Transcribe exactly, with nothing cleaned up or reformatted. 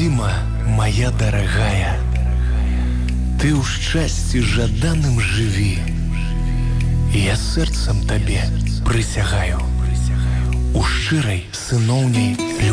Радзіма моя дарагая, ты ў шчасці жаданым жыві. Я сэрцам табе прысягаю у шчырай сыноўняй любові.